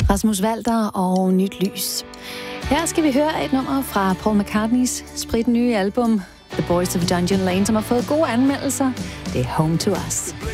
Rasmus Walter og Nyt Lys. Her skal vi høre et nummer fra Paul McCartneys spritnye album The Boys of Dungeon Lane, som har fået gode anmeldelser. Det er Home to Us.